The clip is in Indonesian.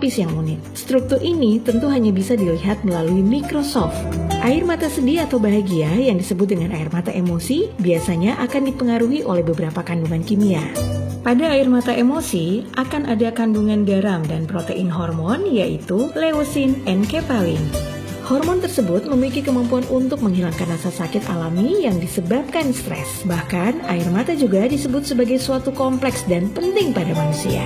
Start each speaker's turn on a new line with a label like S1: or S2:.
S1: tropis yang unik. Struktur ini tentu hanya bisa dilihat melalui Microsoft. Air mata sedih atau bahagia yang disebut dengan air mata emosi biasanya akan dipengaruhi oleh beberapa kandungan kimia. Pada air mata emosi akan ada kandungan garam dan protein hormon yaitu leusin dan enkephalin. Hormon tersebut memiliki kemampuan untuk menghilangkan rasa sakit alami yang disebabkan stres. Bahkan air mata juga disebut sebagai suatu kompleks dan penting pada manusia.